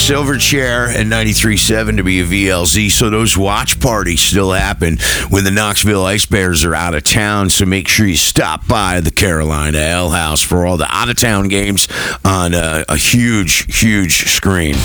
Silverchair and 93.7 WVLZ. So those watch parties still happen when the Knoxville Ice Bears are out of town. So make sure you stop by the Carolina Ale House for all the out-of-town games on a huge, huge screen.